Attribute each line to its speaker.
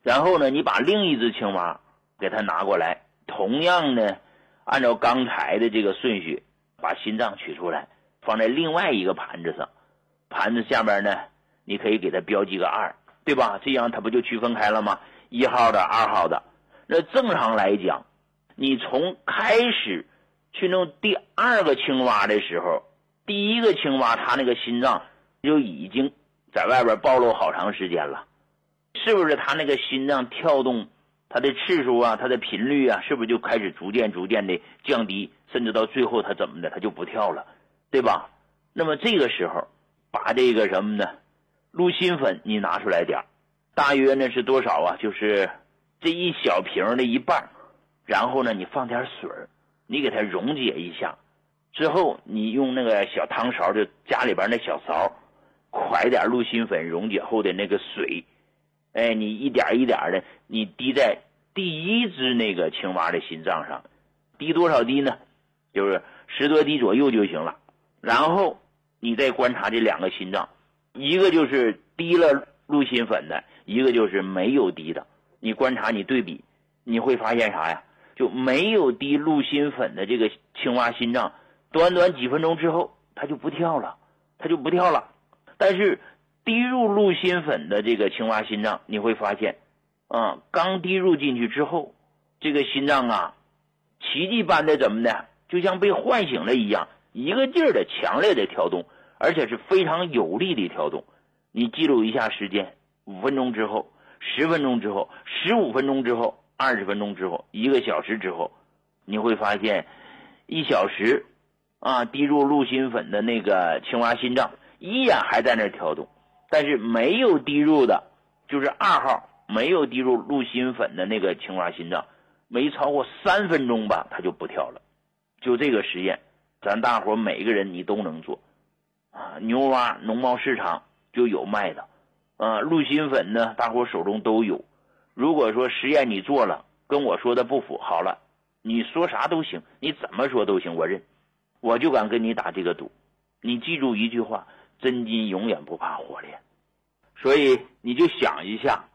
Speaker 1: 然后呢，你把另一只青蛙给它拿过来，同样呢，按照刚才的这个顺序，把心脏取出来，放在另外一个盘子上，盘子下边呢，你可以给它标记个2，对吧？这样它不就区分开了吗？1号的、2号的。那正常来讲，你从开始去弄第2个青蛙的时候，第1个青蛙它那个心脏就已经在外边暴露好长时间了，是不是？它那个心脏跳动，它的次数啊，它的频率啊，是不是就开始逐渐的降低，甚至到最后它怎么的，它就不跳了，对吧？那么这个时候把这个什么呢，鹿心粉你拿出来点，大约呢是多少啊？就是这一小瓶的1半，然后呢你放点水，你给它溶解一下，之后你用那个小汤勺，就家里边那小勺，㧟点鹿心粉溶解后的那个水，你一点一点的，你滴在第1只那个青蛙的心脏上，滴多少滴呢？就是10多滴左右就行了。然后你再观察这2个心脏，一个就是滴了鹿心粉的，一个就是没有滴的。你观察，你对比，你会发现啥呀？就没有滴鹿心粉的这个青蛙心脏，短几分钟之后它就不跳了，但是滴入鹿心粉的这个青蛙心脏，你会发现刚滴入进去之后，这个心脏啊奇迹般的怎么的，就像被唤醒了一样，一个劲儿的强烈的跳动，而且是非常有力的跳动。你记录一下时间，5分钟之后、10分钟之后、15分钟之后、20分钟之后、1个小时之后，你会发现1小时滴入鹿心粉的那个青蛙心脏依然还在那跳动，但是没有滴入的，就是2号没有滴入鹿心粉的那个青蛙心脏，没超过3分钟吧，它就不跳了。就这个实验，咱大伙每个人你都能做牛蛙农贸市场就有卖的鹿心粉呢，大伙手中都有。如果说实验你做了，跟我说的不符，好了，你说啥都行，你怎么说都行，我认，我就敢跟你打这个赌。你记住一句话，真金永远不怕火炼。所以你就想一下，